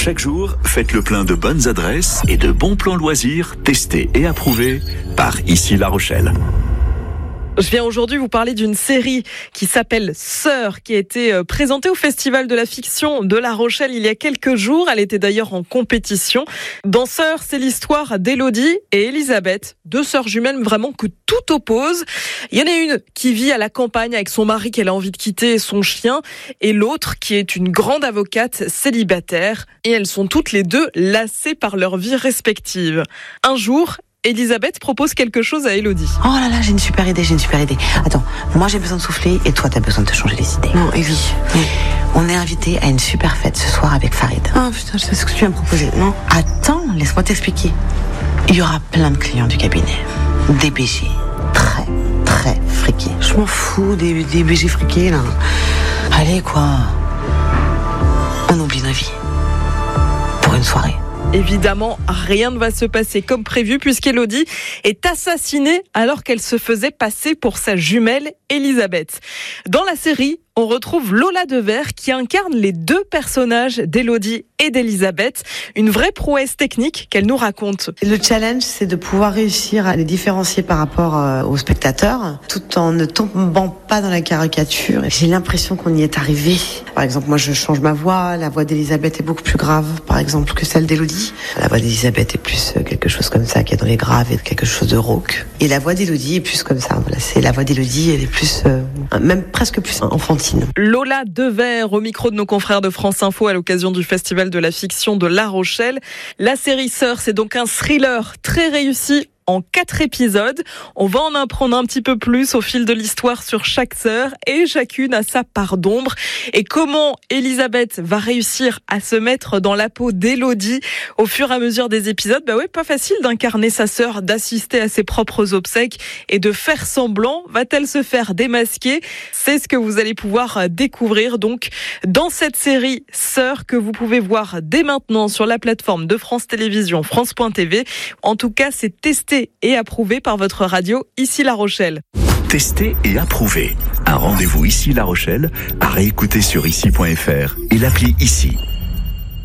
Chaque jour, faites le plein de bonnes adresses et de bons plans loisirs testés et approuvés par Ici La Rochelle. Je viens aujourd'hui vous parler d'une série qui s'appelle Sœur, qui a été présentée au Festival de la fiction de La Rochelle il y a quelques jours. Elle était d'ailleurs en compétition. Dans Sœur, c'est l'histoire d'Élodie et Elisabeth, deux sœurs jumelles vraiment que tout oppose. Il y en a une qui vit à la campagne avec son mari qu'elle a envie de quitter et son chien, et l'autre qui est une grande avocate célibataire. Et elles sont toutes les deux lassées par leur vie respective. Un jour, Elisabeth propose quelque chose à Élodie. Oh là là, j'ai une super idée. Attends, moi j'ai besoin de souffler et toi t'as besoin de te changer les idées. Non, Ellie. Oui. On est invité à une super fête ce soir avec Farid. Ah putain, je sais ce que tu viens me proposer, non? Attends, laisse-moi t'expliquer. Il y aura plein de clients du cabinet. Des BG très, très friqués. Je m'en fous des BG friqués là. Allez quoi. On oublie nos vies. Pour une soirée. Évidemment, rien ne va se passer comme prévu puisqu'Élodie est assassinée alors qu'elle se faisait passer pour sa jumelle Elisabeth. Dans la série, on retrouve Lola Devers qui incarne les deux personnages d'Élodie et d'Elisabeth. Une vraie prouesse technique qu'elle nous raconte. Le challenge, c'est de pouvoir réussir à les différencier par rapport aux spectateurs, tout en ne tombant pas dans la caricature. J'ai l'impression qu'on y est arrivé. Par exemple, moi, je change ma voix. La voix d'Elisabeth est beaucoup plus grave, par exemple, que celle d'Élodie. La voix d'Elisabeth est plus quelque chose comme ça, qui est dans les graves, et quelque chose de rauque. Et la voix d'Élodie est plus comme ça. Voilà, c'est la voix d'Élodie, elle est plus, même presque plus enfantine. Lola Devers au micro de nos confrères de France Info à l'occasion du Festival de la fiction de La Rochelle. La série Sœur, c'est donc un thriller très réussi en 4 épisodes. On va en apprendre un petit peu plus au fil de l'histoire sur chaque sœur et chacune a sa part d'ombre. Et comment Elisabeth va réussir à se mettre dans la peau d'Élodie au fur et à mesure des épisodes. Bah ouais, pas facile d'incarner sa sœur, d'assister à ses propres obsèques et de faire semblant. Va-t-elle se faire démasquer? C'est ce que vous allez pouvoir découvrir donc dans cette série Sœur que vous pouvez voir dès maintenant sur la plateforme de France Télévisions, France.tv. En tout cas, c'est testé et approuvé par votre radio Ici La Rochelle. Testé et approuvé. Un rendez-vous Ici La Rochelle à réécouter sur ici.fr et l'appli Ici.